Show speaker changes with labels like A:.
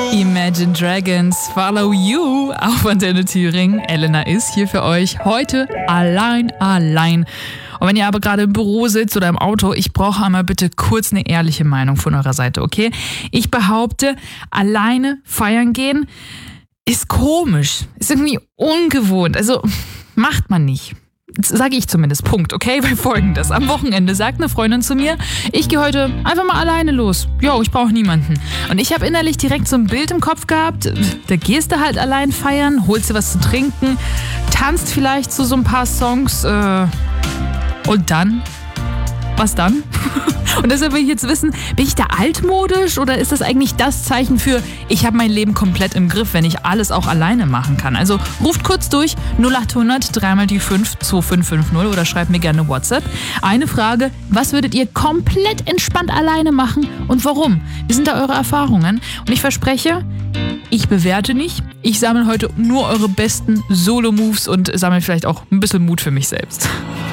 A: Imagine Dragons, Follow You auf Antenne Thüringen. Elena ist hier für euch heute allein. Und wenn ihr aber gerade im Büro sitzt oder im Auto, ich brauche einmal bitte kurz eine ehrliche Meinung von eurer Seite, okay? Ich behaupte, alleine feiern gehen ist komisch, ist irgendwie ungewohnt, also macht man nicht. Sage ich zumindest, Punkt, okay? Weil Folgendes, am Wochenende sagt eine Freundin zu mir, ich gehe heute einfach mal alleine los. Jo, ich brauche niemanden. Und ich habe innerlich direkt so ein Bild im Kopf gehabt, da gehst du halt allein feiern, holst dir was zu trinken, tanzt vielleicht zu so ein paar Songs, und dann? Was dann? Und deshalb will ich jetzt wissen, bin ich da altmodisch oder ist das eigentlich das Zeichen für, ich habe mein Leben komplett im Griff, wenn ich alles auch alleine machen kann? Also ruft kurz durch 0800 3 die 5 2550 oder schreibt mir gerne WhatsApp. Eine Frage, was würdet ihr komplett entspannt alleine machen und warum? Wie sind da eure Erfahrungen? Und ich verspreche, ich bewerte nicht. Ich sammle heute nur eure besten Solo-Moves und sammle vielleicht auch ein bisschen Mut für mich selbst.